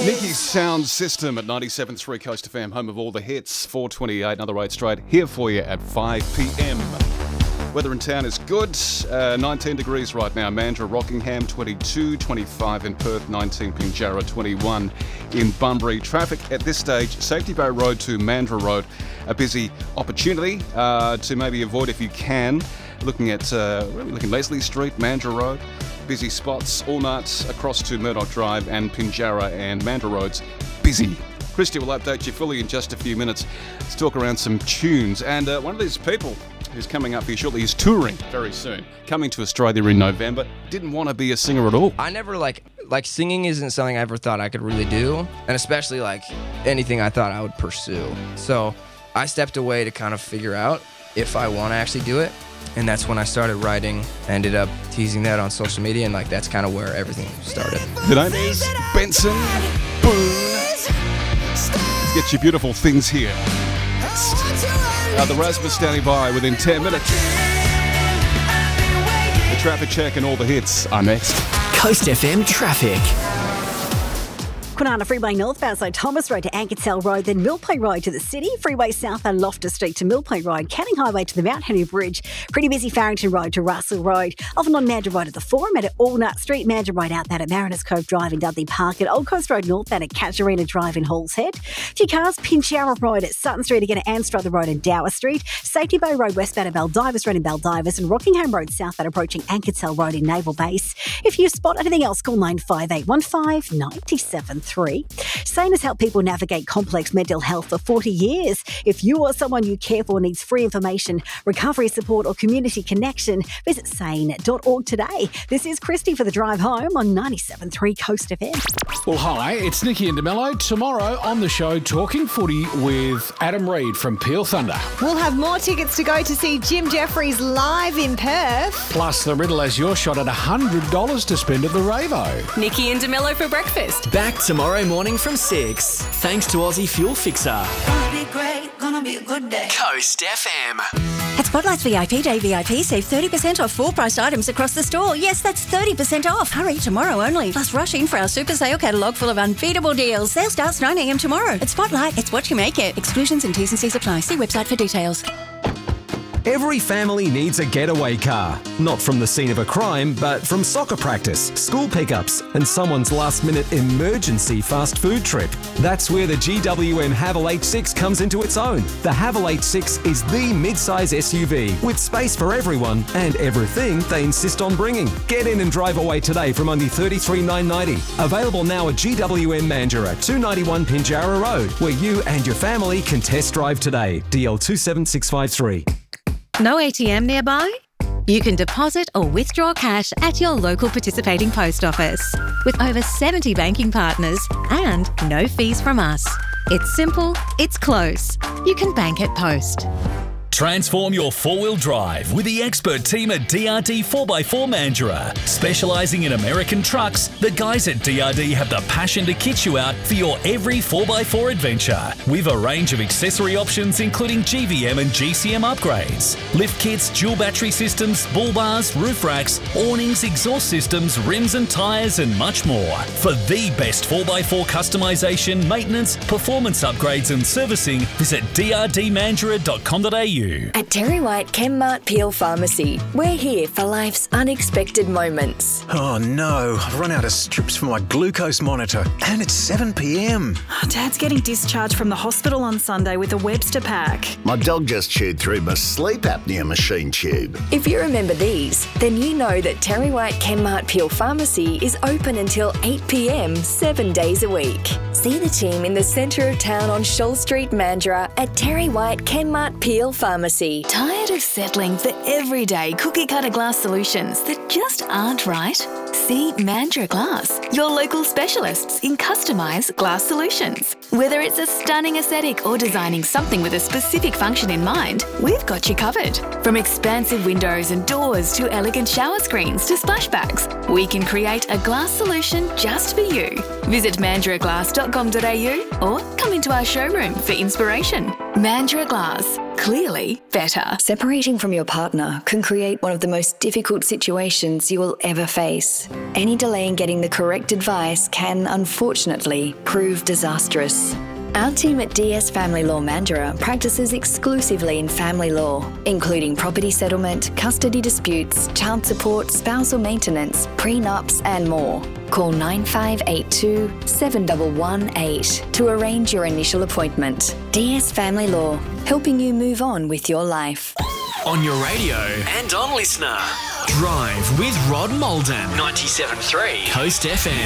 Sneaky Sound System at 97.3 Coast FM, home of all the hits. 4:28, another 8 straight, here for you at 5 p.m. Weather in town is good. 19 degrees right now. Mandurah, Rockingham, 22, 25 in Perth, 19 Pinjarra, 21 in Bunbury. Traffic at this stage, Safety Bay Road to Mandurah Road, a busy opportunity to maybe avoid if you can. Looking at Leslie Street, Mandurah Road. Busy spots all night across to Murdoch Drive and Pinjarra and Mandurah Roads. Busy. Christy will update you fully in just a few minutes. Let's talk around some tunes. And one of these people who's coming up here shortly is touring very soon. Coming to Australia in November. Didn't want to be a singer at all. I never like singing isn't something I ever thought I could really do. And especially like anything I thought I would pursue. So I stepped away to kind of figure out if I want to actually do it. And that's when I started writing, ended up teasing that on social media, and like that's kind of where everything started. The name is Benson Boone. Let's get your beautiful things here. Next. The Rasmus standing by within 10 minutes. The traffic check and all the hits are next. Coast FM traffic. Kwinana Freeway northbound, so Thomas Road to Ankersell Road, then Millpay Road to the city, Freeway southbound Loftus Street to Millpay Road, Canning Highway to the Mount Henry Bridge, pretty busy Farrington Road to Russell Road, often on Mandurah Road at the Forum, and at Allnut Street, Mandurah Road outbound at Mariners Cove Drive in Dudley Park, and Old Coast Road northbound at Casuarina Drive in Halls Head. Few cars, Pinjarra Road at Sutton Street, again at Anstruther Road and Dower Street, Safety Bay Road westbound at Baldivis Road in Baldivis, and Rockingham Road southbound approaching Ankersell Road in Naval Base. If you spot anything else, call 95815 973. SANE has helped people navigate complex mental health for 40 years. If you or someone you care for needs free information, recovery support or community connection, visit sane.org today. This is Christy for The Drive Home on 97.3 Coast FM. Well, hi, it's Nikki and DeMello. Tomorrow on the show, talking footy with Adam Reid from Peel Thunder. We'll have more tickets to go to see Jim Jeffries live in Perth. Plus, the riddle has your shot at $100 to spend at the Ravo. Nikki and DeMello for breakfast. Back tomorrow morning from 6. Thanks to Aussie Fuel Fixer. Gonna be great, gonna be a good day. Coast FM. At Spotlight's VIP Day VIP, save 30% off full-priced items across the store. Yes, that's 30% off. Hurry, tomorrow only. Plus, rush in for our super sale catalogue full of unbeatable deals. Sale starts 9 a.m. tomorrow. At Spotlight, it's what you make it. Exclusions and T's and C's apply. See website for details. Every family needs a getaway car. Not from the scene of a crime, but from soccer practice, school pickups, and someone's last-minute emergency fast food trip. That's where the GWM Haval H6 comes into its own. The Haval H6 is the mid-size SUV with space for everyone and everything they insist on bringing. Get in and drive away today from only $33,990. Available now at GWM Mandurah, 291 Pinjarra Road, where you and your family can test drive today. DL 27653. No ATM nearby? You can deposit or withdraw cash at your local participating post office. With over 70 banking partners and no fees from us. It's simple, it's close. You can bank at Post. Transform your four-wheel drive with the expert team at DRD 4x4 Mandurah. Specialising in American trucks, the guys at DRD have the passion to kit you out for your every 4x4 adventure. With a range of accessory options including GVM and GCM upgrades, lift kits, dual battery systems, bull bars, roof racks, awnings, exhaust systems, rims and tyres and much more. For the best 4x4 customisation, maintenance, performance upgrades and servicing, visit drdmandurah.com.au. At Terry White Chemmart Peel Pharmacy, we're here for life's unexpected moments. Oh no, I've run out of strips for my glucose monitor and it's 7 p.m. Dad's getting discharged from the hospital on Sunday with a Webster pack. My dog just chewed through my sleep apnea machine tube. If you remember these, then you know that Terry White Chemmart Peel Pharmacy is open until 8 p.m, 7 days a week. See the team in the centre of town on Shoal Street, Mandurah at Terry White Chemmart Peel Pharmacy. Tired of settling for everyday cookie-cutter glass solutions that just aren't right? See Mandurah Glass, your local specialists in customised glass solutions. Whether it's a stunning aesthetic or designing something with a specific function in mind, we've got you covered. From expansive windows and doors to elegant shower screens to splashbacks, we can create a glass solution just for you. Visit mandurahglass.com.au or come into our showroom for inspiration. Mandurah Glass. clearly better. Separating from your partner can create one of the most difficult situations you will ever face. Any delay in getting the correct advice can, unfortunately, prove disastrous. Our team at DS Family Law Mandurah practices exclusively in family law, including property settlement, custody disputes, child support, spousal maintenance, prenups, and more. Call 9582 7118 to arrange your initial appointment. DS Family Law, helping you move on with your life. On your radio and on Listener. Drive with Rod Malden. 97.3 Coast FM.